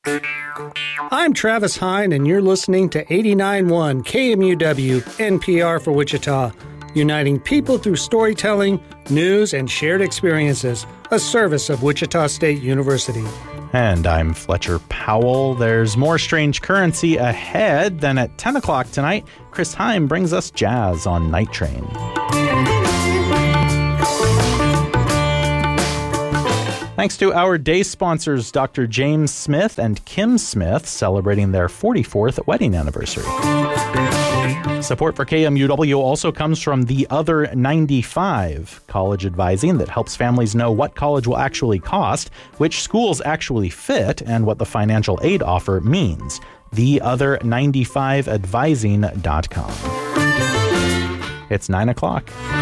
I'm Travis Hine, and you're listening to 89.1 KMUW NPR for Wichita, uniting people through storytelling, news, and shared experiences, a service of Wichita State University. And I'm Fletcher Powell. There's more Strange Currency ahead. Then at 10 o'clock tonight, Chris Heim brings us jazz on Night Train. Thanks to our day sponsors, Dr. James Smith and Kim Smith, celebrating their 44th wedding anniversary. Support for KMUW also comes from The Other 95, college advising that helps families know what college will actually cost, which schools actually fit, and what the financial aid offer means. TheOther95advising.com. It's 9 o'clock.